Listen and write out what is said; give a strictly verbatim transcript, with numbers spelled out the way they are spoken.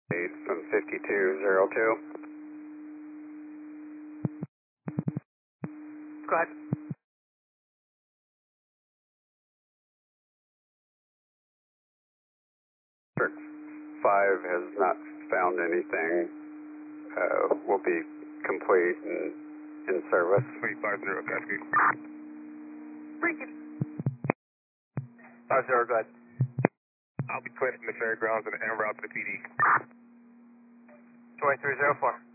eight from fifty-two zero two. Go ahead. District five has not found anything. Uh, will be complete and in service. three five zero, copy. Freaking. Five zero, go ahead. I'll be putting from the fairgrounds and en route to the P D. twenty-three zero four.